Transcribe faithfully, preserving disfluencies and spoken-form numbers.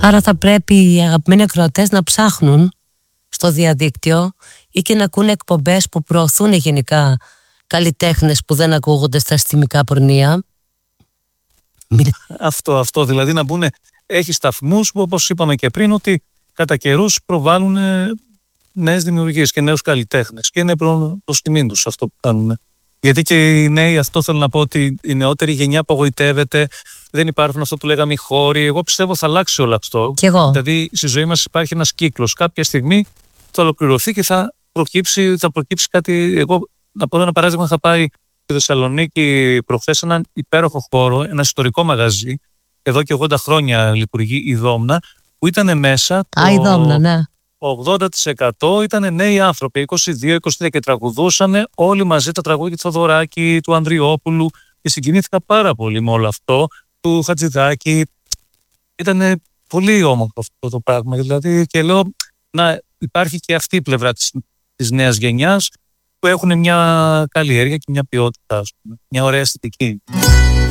Άρα θα πρέπει οι αγαπημένοι ακροατές να ψάχνουν στο διαδίκτυο ή και να ακούνε εκπομπές που προωθούν γενικά καλλιτέχνες που δεν ακούγονται στα αστυνομικά πορνεία. Αυτό, αυτό, δηλαδή να μπουν, έχει σταθμούς που όπως είπαμε και πριν ότι κατά καιρούς προβάλλουν νέες δημιουργίες και νέους καλλιτέχνες και είναι προς τιμήν τους αυτό που κάνουν. Γιατί και οι νέοι, αυτό θέλω να πω, ότι η νεότερη γενιά απογοητεύεται, δεν υπάρχουν αυτό που λέγαμε οι χώροι. Εγώ πιστεύω θα αλλάξει όλο αυτό. Κι εγώ. Δηλαδή στη ζωή μας υπάρχει ένας κύκλος. Κάποια στιγμή θα ολοκληρωθεί και θα προκύψει, θα προκύψει κάτι. Εγώ να πω ένα παράδειγμα, θα πάει στη Θεσσαλονίκη προχθές έναν υπέροχο χώρο, ένα ιστορικό μαγαζί. Εδώ και ογδόντα χρόνια λειτουργεί η Δόμνα, που ήταν μέσα. Α, η Δόμνα, ναι. ογδόντα τοις εκατό ήταν νέοι άνθρωποι, είκοσι δύο είκοσι τρία, και τραγουδούσαν όλοι μαζί τα τραγούδια του Θοδωράκη, του Ανδριόπουλου, και συγκινήθηκα πάρα πολύ με όλο αυτό, του Χατζηδάκη. Ήταν πολύ όμορφο αυτό το πράγμα. Δηλαδή, και λέω να υπάρχει και αυτή η πλευρά της, της νέας γενιάς που έχουν μια καλλιέργεια και μια ποιότητα, μια ωραία αισθητική.